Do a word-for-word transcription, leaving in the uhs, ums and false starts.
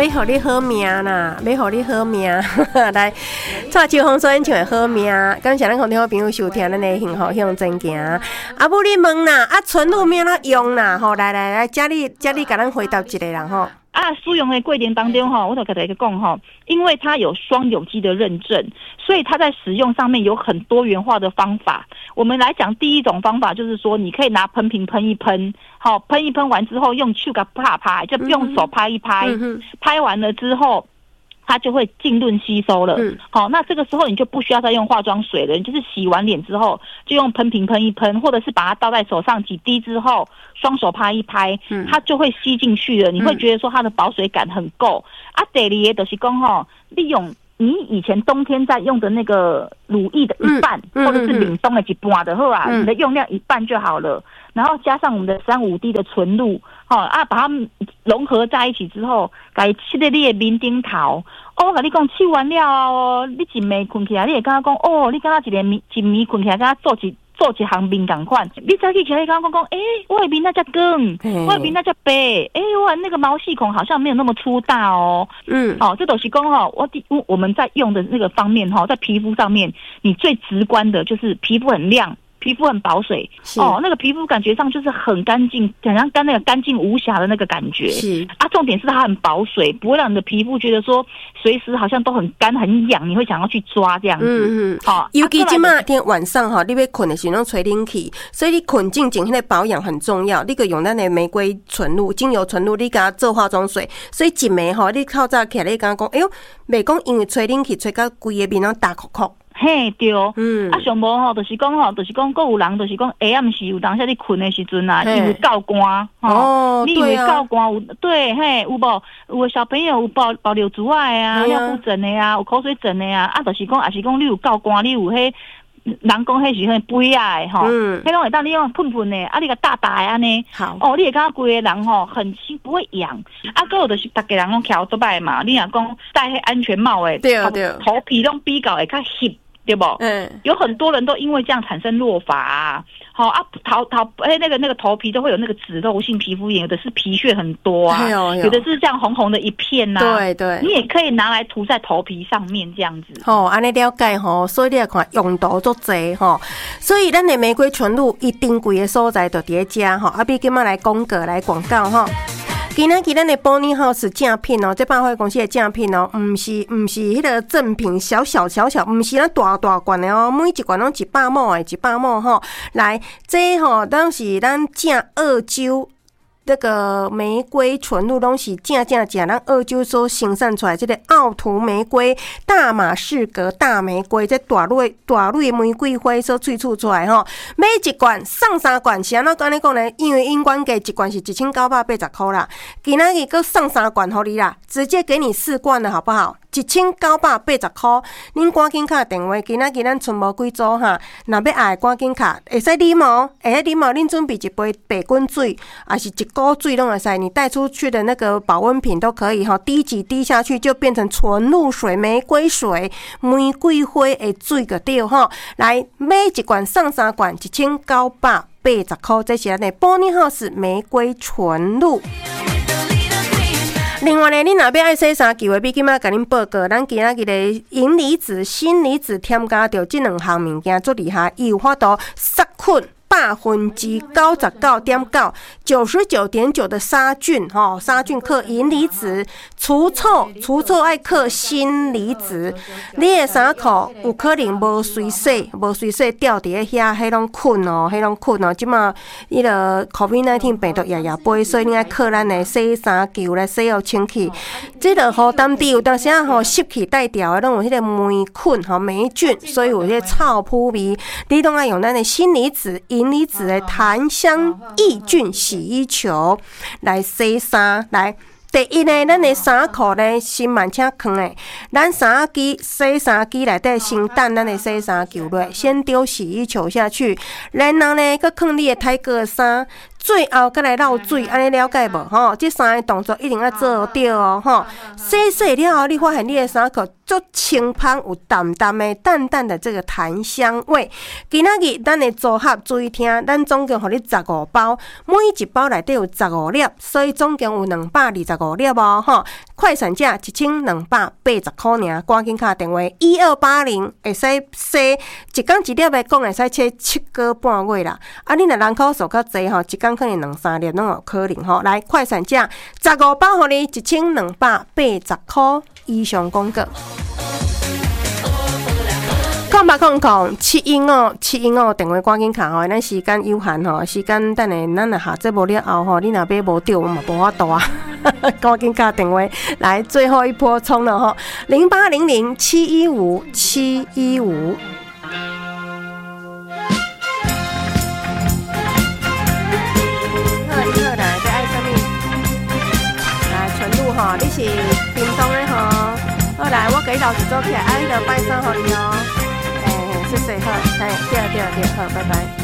要互你好命啦，要互你好命。来，蔡秋风所演唱的好命，感谢咱空听好朋友收听咱的幸福向前行。啊，不你问啦，啊，纯露咩哪用啦？吼，来来来，家里家里甲咱回答一个人吼。 啊，使用的过程当中哈，我就跟大家讲哈，因为它有双有机的认证，所以它在使用上面有很多元化的方法。我们来讲第一种方法，就是说你可以拿喷瓶喷一喷，好，喷一喷完之后用手给拍拍，就用手拍一拍，嗯、拍完了之后。它就会浸润吸收了，嗯，好，那这个时候你就不需要再用化妆水了，你就是洗完脸之后就用喷瓶喷一喷，或者是把它倒在手上几滴之后，双手拍一拍，嗯，它就会吸进去了，你会觉得说它的保水感很够。嗯、啊，第二个就是讲吼，利用你以前冬天在用的那个乳液的一半，嗯、或者是冷冻的一半的话，嗯、你的用量一半就好了，然后加上我们的三五滴的纯露。哦啊，把它们融合在一起之后，该漆在你的面顶头。哦，我跟你讲，漆完了哦，你一暝困起来，你会感觉讲，哦，你敢若一个暝一暝困起来，敢若做一做一行面同款。你早起起来，刚刚讲，哎、欸，我的面那叫光，我的面那叫白，哎、欸，我那个毛细孔好像没有那么粗大哦。嗯，好、哦，这都是讲哈，我我们在用的那个方面哈，在皮肤上面，你最直观的就是皮肤很亮。皮肤很保水哦，那个皮肤感觉上就是很干净，好像干那个干净无瑕的那个感觉。是啊，重点是它很保水，不会让你的皮肤觉得说随时好像都很干很痒，你会想要去抓这样子。嗯嗯，好、哦， 尤其今嘛天晚上哈，你要困的时候吹冷气，所以你困进前那个保养很重要。你个用咱的玫瑰纯露、精油纯露，你给它做化妆水，所以一暝哈，你透早起来你刚刚讲，哎呦，袂讲因为吹冷气吹到规个面拢大哭哭。 嘿，对，嗯，啊，上无吼，就是讲吼，就是讲，各有人就是讲，下暗时有当下你困的时阵啊，因为够寒，哦，你以为够寒有对，嘿，有无？有的小朋友有爆爆流珠啊啊，尿布疹的啊，有口水疹的啊，啊，就是讲，也是讲你有够寒，你有迄。人讲迄是迄肥啊的吼，迄拢会当你用喷喷的，啊你个大大的安尼，好哦，你会感觉规个人吼很轻，不会痒。啊，还有就是大家人拢翘做摆嘛，你若讲戴迄安全帽诶，对对，头皮拢比较会较细。对不？嗯，有很多人都因为这样产生落发啊，好啊，头头哎那个那个头皮都会有那个脂漏性皮肤炎，有的是皮屑很多啊，有, 有, 有的是这样红红的一片呐、啊，对对，你也可以拿来涂在头皮上面这样子。 哦，安尼了解吼，所以你来看用途足济吼，所以咱的玫瑰纯露一定贵的所在就伫咧遮吼，啊，比今仔来广告来广告吼。今仔日咱的保尼好是正品哦，这百货公司的正品哦，唔是唔是迄个正品，小小小小，唔是咱大大罐的哦，每一罐拢一百毛的，一百毛吼。来，这吼当是咱正二九。那个玫瑰纯露拢是正正正，咱澳洲所生产出来，这个奥图玫瑰、大马士革大玫瑰，这大蕊大蕊玫瑰花所萃取出来吼。买一罐送三罐，是安怎安尼讲呢？因为因管价一罐是一千九百八十块啦，今仔日搁送三罐互你啦，直接给你四罐了，好不好？一千九百八十块，恁赶紧打电话，今仔日咱剩无几组哈，若要爱赶紧打，会使啉哦，会使啉哦，恁准备一杯白滚水，还是一锅水拢会使，你带出去的那个保温瓶都可以哈，滴几滴下去就变成纯露水、玫瑰水、玫瑰花的水就对哈。来买一罐送三罐，一千九百八十块，这是咱的保尼好是玫瑰纯露。另外呢，你若要爱洗衫球的，比今仔甲恁报告，咱今仔日的银离子、锌离子添加着这两项物件做厉害，伊有法度杀菌。百分之九十九点九，九十九点九的杀菌哈，杀菌克银离子，除臭除臭爱克锌离子。你的衫裤有可能无水洗，无水洗掉伫咧遐，迄拢菌哦，迄拢菌哦。即马伊个 COVID 十九 病毒夜夜飞，所以你爱克咱的洗衫球来洗哦清气。这个好当地有当时啊吼湿气带掉的，拢有迄个霉菌吼霉菌，所以有迄个臭扑味。你拢爱用咱的锌离子。银离子的檀香抑菌洗衣球来洗衫，来第一呢，咱的衫裤呢先慢请放诶，咱衫机洗衫机内底先等咱的洗衫球落，先丢洗衣球下去，然后呢，搁放你的泰戈衫， 最后再来绕水，安尼了解无？吼，这三个动作一定要做对哦，吼。洗洗了后，你发现你的衫裤足清芳，有淡淡的、淡淡的这个檀香味。今仔日咱的组合注意听，咱总共互你十五包，每一包内底有十五粒，所以总共有两百二十五粒哦，吼。快闪价一千两百八十块尔，赶紧打电话一二八零，会使洗一天一粒的，讲会使切七个半月啦。啊，你若人口数较济吼，一天可能两三粒拢有可能吼。来，快闪价十五包，互你一千两百八十块以上广告。空八空空七一五七一五电话赶紧卡吼，咱时间有限吼，时间等下咱若下节目了后吼，你若买无着，我嘛无法度啊。赶紧打电话来，最后一波冲了吼，零八零零七一五七一五。好，你好来，要爱什么？来，纯露吼，你是屏东的吼。好来，我给你老师做起来，爱你的拜山互你哦。谢谢，好，哎，对对对，好，拜拜。